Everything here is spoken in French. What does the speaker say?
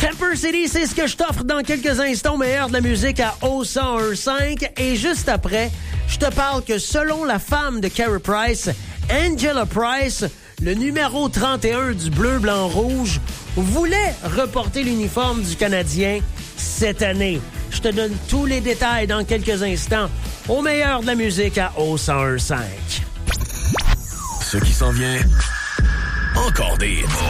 Pepper City, c'est ce que je t'offre dans quelques instants, meilleur de la musique à O101.5. Et juste après, je te parle que selon la femme de Carey Price, Angela Price, le numéro 31 du bleu, blanc, rouge, voulait reporter l'uniforme du Canadien cette année. Je te donne tous les détails dans quelques instants au meilleur de la musique à O101.5. Ce qui s'en vient, encore des